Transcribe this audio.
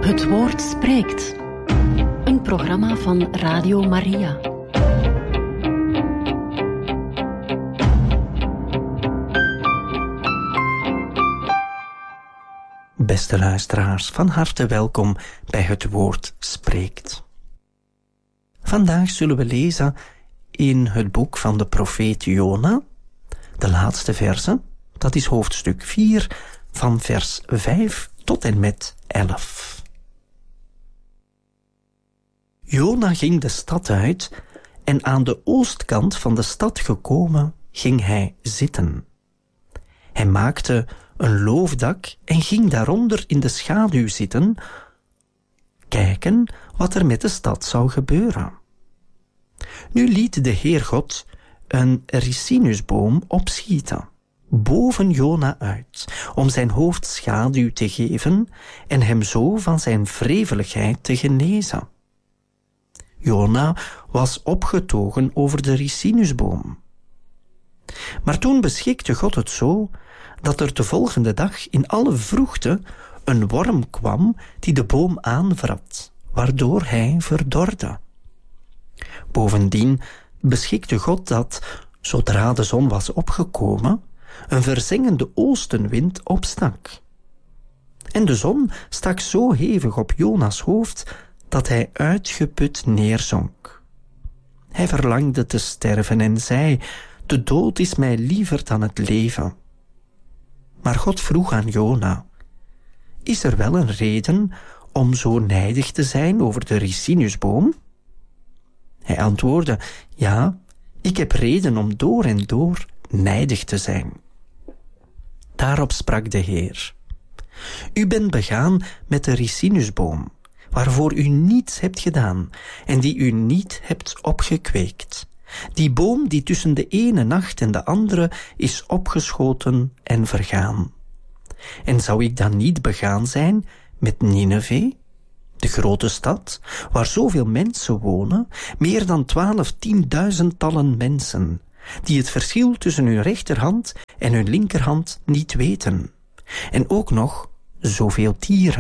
Het woord spreekt. Een programma van Radio Maria. Beste luisteraars, van harte welkom bij Het Woord Spreekt. Vandaag zullen we lezen in het boek van de profeet Jona, de laatste verse, dat is hoofdstuk 4, van vers 5 tot en met 11. Jona ging de stad uit en aan de oostkant van de stad gekomen ging hij zitten. Hij maakte een loofdak en ging daaronder in de schaduw zitten, kijken wat er met de stad zou gebeuren. Nu liet de Heer God een ricinusboom opschieten, boven Jona uit, om zijn hoofd schaduw te geven en hem zo van zijn wreveligheid te genezen. Jona was opgetogen over de ricinusboom. Maar toen beschikte God het zo dat er de volgende dag in alle vroegte een worm kwam die de boom aanvrat, waardoor hij verdorde. Bovendien beschikte God dat, zodra de zon was opgekomen, een verzengende oostenwind opstak. En de zon stak zo hevig op Jona's hoofd dat hij uitgeput neerzonk. Hij verlangde te sterven en zei: de dood is mij liever dan het leven. Maar God vroeg aan Jona: is er wel een reden om zo nijdig te zijn over de ricinusboom? Hij antwoordde: ja, ik heb reden om door en door nijdig te zijn. Daarop sprak de Heer: u bent begaan met de ricinusboom, waarvoor u niets hebt gedaan en die u niet hebt opgekweekt. Die boom die tussen de ene nacht en de andere is opgeschoten en vergaan. En zou ik dan niet begaan zijn met Nineve, de grote stad, waar zoveel mensen wonen, meer dan 10.000 mensen, die het verschil tussen hun rechterhand en hun linkerhand niet weten, en ook nog zoveel dieren?